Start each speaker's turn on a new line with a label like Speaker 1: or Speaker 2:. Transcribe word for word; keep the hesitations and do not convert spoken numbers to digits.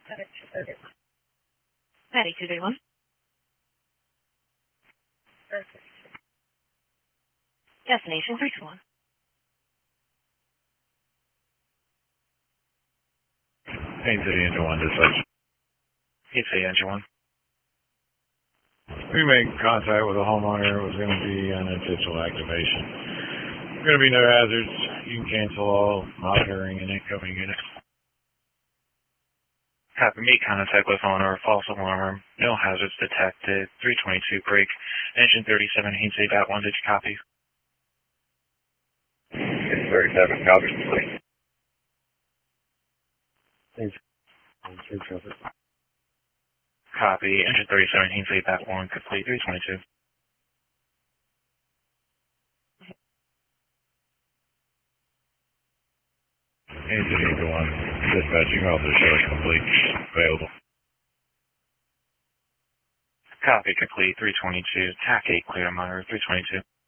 Speaker 1: Patty two three one.
Speaker 2: Perfect.
Speaker 1: Destination three two one.
Speaker 3: Haines City Engine one, dispatch.
Speaker 4: Haines City Engine one.
Speaker 3: We made contact with a homeowner. It was going to be an intentional activation. Going to be no hazards. You can cancel all monitoring and incoming units.
Speaker 4: Copy. Made contact with owner. False alarm. No hazards detected. three twenty-two break. Engine thirty-seven. Haines City dot one. Did you copy?
Speaker 5: Engine thirty-seven. Copy. Complete.
Speaker 3: Thanks. Thanks, traffic.
Speaker 4: Copy. Engine thirty-seven. Haines City dot one. Complete. three twenty-two.
Speaker 3: Haines City Engine one, dispatch. You can also show us complete. Available.
Speaker 4: Copy. Complete. three twenty-two. T A C eight. Clear to monitor. three twenty-two.